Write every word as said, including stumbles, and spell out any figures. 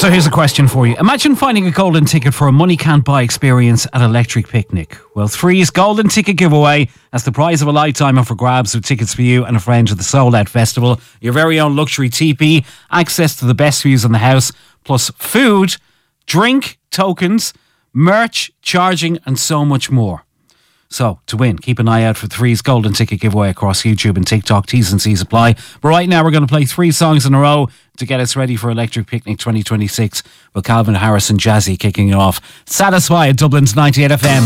So here's a question for you. Imagine finding a golden ticket for a money can't buy experience at Electric Picnic. Well, Three's golden ticket giveaway as the prize of a lifetime are for grabs with tickets for you and a friend to the Soul Out Festival, your very own luxury teepee, access to the best views in the house, plus food, drink, tokens, merch, charging and so much more. So, to win, keep an eye out for Three's golden ticket giveaway across YouTube and TikTok. T's and C's apply. But right now, we're going to play three songs in a row to get us ready for Electric Picnic twenty twenty-six with Calvin Harris and Jazzy kicking it off. Satisfy at Dublin's ninety-eight F M.